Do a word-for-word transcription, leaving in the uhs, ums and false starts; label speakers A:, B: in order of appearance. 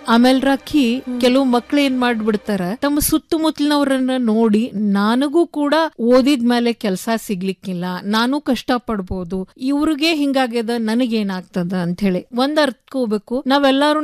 A: ಆಮೇಲೆ ರಾಕಿ ಕೆಲವು ಮಕ್ಳು ಏನ್ ಮಾಡ್ಬಿಡ್ತಾರ, ತಮ್ಮ ಸುತ್ತಮುತ್ತಲಿನವ್ರನ್ನ ನೋಡಿ ನನಗೂ ಕೂಡ ಓದಿದ್ಮೇಲೆ ಕೆಲ್ಸ ಸಿಗ್ಲಿಕ್ಕಿಲ್ಲ, ನಾನು ಕಷ್ಟ ಪಡ್ಬೋದು, ಇವ್ರಿಗೆ ಹಿಂಗಾಗ್ಯದ ನನಗೇನಾಗ್ತದ ಅಂತ ಹೇಳಿ ಒಂದ್ ಅರ್ಥಕೋಬೇಕು. ನಾವೆಲ್ಲಾರು